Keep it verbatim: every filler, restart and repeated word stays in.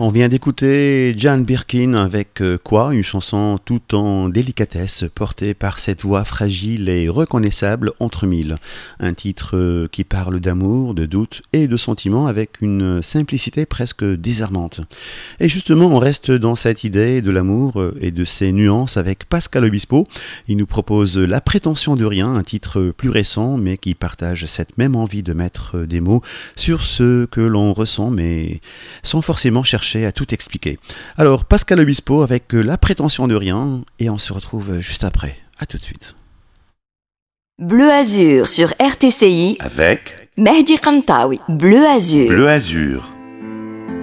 On vient d'écouter Jane Birkin avec euh, Quoi, une chanson tout en délicatesse portée par cette voix fragile et reconnaissable entre mille. Un titre euh, qui parle d'amour, de doute et de sentiments avec une simplicité presque désarmante. Et justement, on reste dans cette idée de l'amour euh, et de ses nuances avec Pascal Obispo. Il nous propose La prétention de rien, un titre plus récent mais qui partage cette même envie de mettre des mots sur ce que l'on ressent mais sans forcément chercher à tout expliquer. Alors Pascal Obispo avec La prétention de rien et on se retrouve juste après. À tout de suite. Bleu Azur sur R T C I avec Mehdi Kantaoui. Bleu Azur. Bleu Azur.